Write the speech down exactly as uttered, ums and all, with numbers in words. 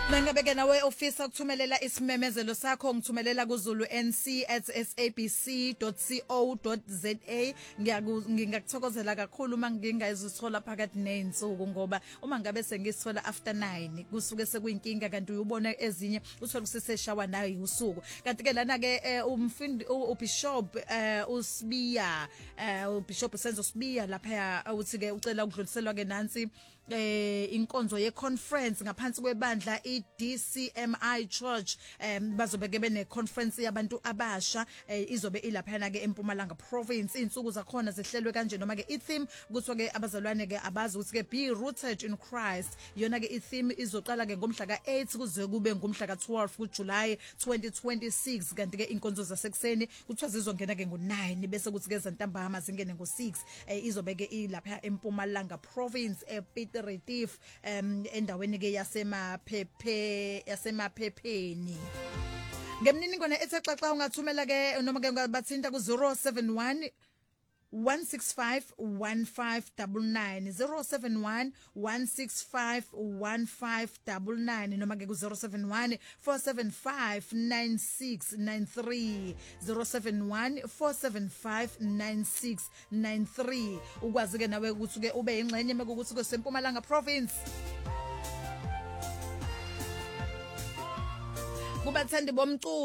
Mangabeke nawe ofisa ukuthumelela isimemezelo sakho ngithumelela kuZulu N C at s a b c dot co dot za. Ngingakuthokozela kakhulu uma ngingayizithola phakathi nezinsuku ngoba uma ngabe sengisithola after nine kusuke sekuyinkinga kanti uyubona ezinye uthola useseshawa nayo usuku. Kanti ke lana ke umfundi uBishop uSibiya uBishop Senzo Sibiya lapha uthi ke ucela ukudluliselwa ke nansi eh inkonzo ye conference ngaphansi kwebandla i D C M I Church um bazobeke bene conference yabantu abasha izobe ilaphana ke eMpumalanga province. Insuku zakhona zihlelwe kanje noma ke i theme kuthiwa ke abazalwane ke abazi ukuthi ke be rooted in Christ. Yona ke i theme izoqala ke ngomhla ka eight kuze kube ngomhla ka twelve kuJuly twenty twenty-six. Kanti ke inkonzo zasekuseni kuthiwa zizongena ke ngo nine bese kuthi ke zantambama zingene ngo six. Izobe ke ilapha eMpumalanga province e Retif um endaweni ke yasemaphephe yasemaphepheni. Ngemniningwane ethe xaxa ungathumela ke noma ke bathinta ku zero seven one one six five one five nine nine zero seven one one six five one five nine nine noma ke ku zero seven one four seven five nine six nine three zero seven one four seven five nine six nine three. Ukwazi ke nawe ukuthi ke ube ingxenye mekuthi ke seMpumalanga province. Kubathandi bomculo